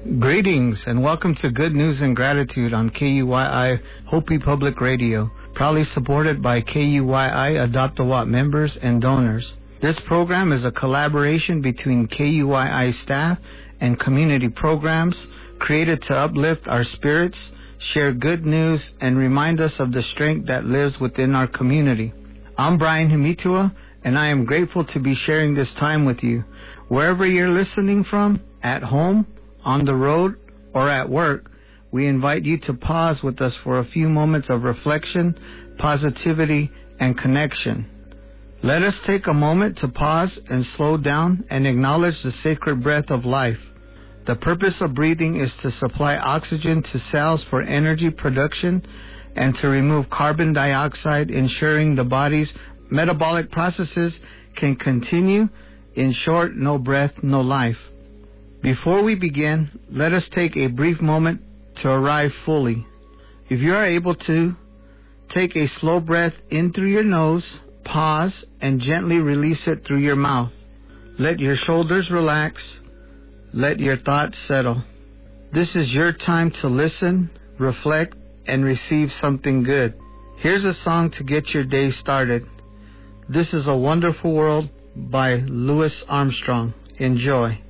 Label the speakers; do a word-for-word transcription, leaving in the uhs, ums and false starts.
Speaker 1: Greetings and welcome to Good News and Gratitude on K U Y I Hopi Public Radio, proudly supported by K U Y I Adopt-A-Watt members and donors. This program is a collaboration between K U Y I staff and community programs created to uplift our spirits, share good news, and remind us of the strength that lives within our community. I'm Brian Himitua, and I am grateful to be sharing this time with you. Wherever you're listening from, at home, on the road, or at work, we invite you to pause with us for a few moments of reflection, positivity, and connection. Let us take a moment to pause and slow down and acknowledge the sacred breath of life. The purpose of breathing is to supply oxygen to cells for energy production and to remove carbon dioxide, ensuring the body's metabolic processes can continue. In short, no breath, no life. Before we begin, let us take a brief moment to arrive fully. If you are able to, take a slow breath in through your nose, pause, and gently release it through your mouth. Let your shoulders relax. Let your thoughts settle. This is your time to listen, reflect, and receive something good. Here's a song to get your day started. This is A Wonderful World by Louis Armstrong. Enjoy.